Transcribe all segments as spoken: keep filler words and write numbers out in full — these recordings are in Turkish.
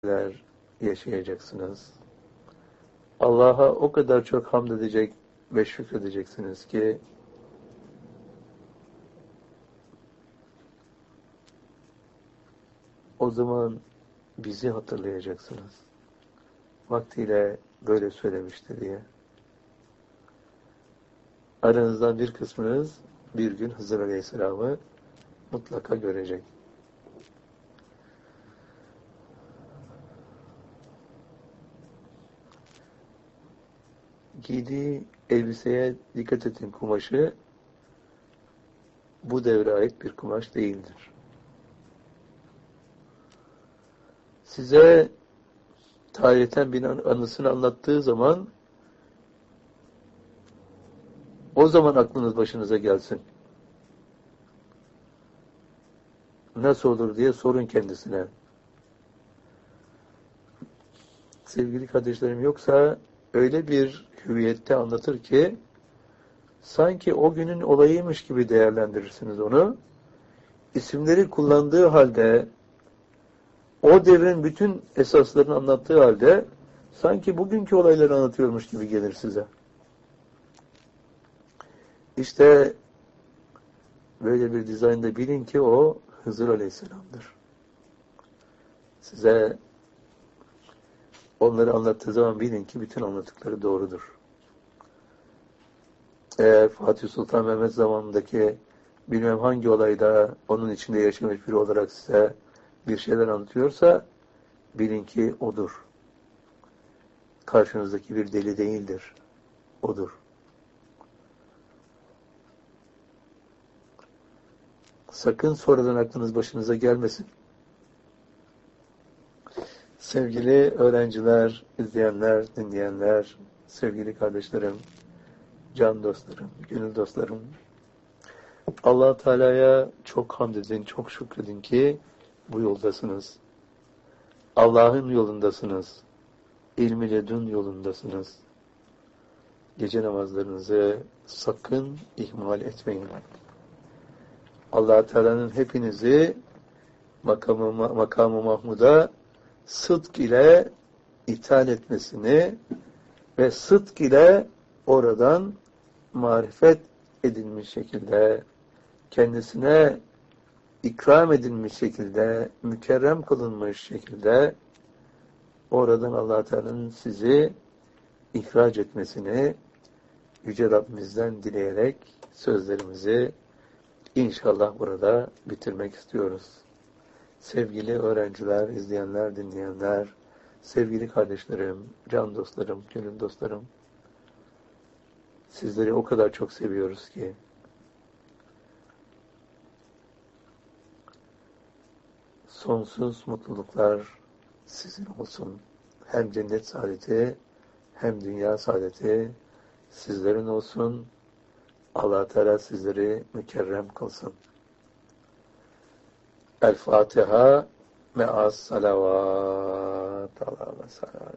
yaşayacaksınız. Allah'a o kadar çok hamd edecek ve şükredeceksiniz ki o zaman bizi hatırlayacaksınız. Vaktiyle böyle söylemişti diye. Aranızdan bir kısmınız bir gün Hızır Aleyhisselam'ı mutlaka görecek. Giydiği elbiseye dikkat edin, kumaşı bu devre ait bir kumaş değildir. Size tarihten bir anısını anlattığı zaman o zaman aklınız başınıza gelsin. Nasıl olur diye sorun kendisine. Sevgili kardeşlerim, yoksa öyle bir hüviyette anlatır ki sanki o günün olayıymış gibi değerlendirirsiniz onu. İsimleri kullandığı halde, o devrin bütün esaslarını anlattığı halde sanki bugünkü olayları anlatıyormuş gibi gelir size. İşte böyle bir dizaynda bilin ki o Hızır Aleyhisselam'dır. Size onları anlattığı zaman bilin ki bütün anlattıkları doğrudur. Eğer Fatih Sultan Mehmet zamanındaki bilmem hangi olayda onun içinde yaşamış biri olarak size bir şeyler anlatıyorsa bilin ki odur. Karşınızdaki bir deli değildir. Odur. Sakın sonradan aklınız başınıza gelmesin. Sevgili öğrenciler, izleyenler, dinleyenler, sevgili kardeşlerim, can dostlarım, gönül dostlarım, Allah Teala'ya çok hamd edin, çok şükredin ki bu yoldasınız. Allah'ın yolundasınız. İlmi ledun yolundasınız. Gece namazlarınızı sakın ihmal etmeyin. Allah Teala'nın hepinizi makamı, makamı Mahmud'a sıdk ile ithal etmesini ve sıdk ile oradan marifet edilmiş şekilde, kendisine ikram edilmiş şekilde, mükerrem kılınmış şekilde oradan Allah Teala'nın sizi ihraç etmesini Yüce Rabbimizden dileyerek sözlerimizi İnşallah burada bitirmek istiyoruz. Sevgili öğrenciler, izleyenler, dinleyenler, sevgili kardeşlerim, can dostlarım, gönül dostlarım, sizleri o kadar çok seviyoruz ki sonsuz mutluluklar sizin olsun. Hem cennet saadeti, hem dünya saadeti sizlerin olsun. Allah Teala sizleri mükerrem kılsın. El Fatiha me'as salavat. Allah'a salavat.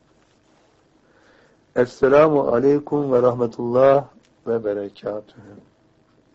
Esselamu aleyküm ve rahmetullah ve berekatühü.